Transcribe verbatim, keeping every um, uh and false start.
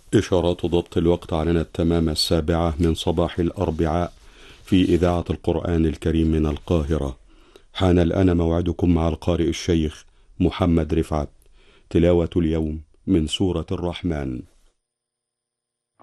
إشارات ضبط الوقت علينا التمام السابعة من صباح الأربعاء في إذاعة القرآن الكريم من القاهرة. حان الآن موعدكم مع القارئ الشيخ محمد رفعت. تلاوة اليوم من سورة الرحمن.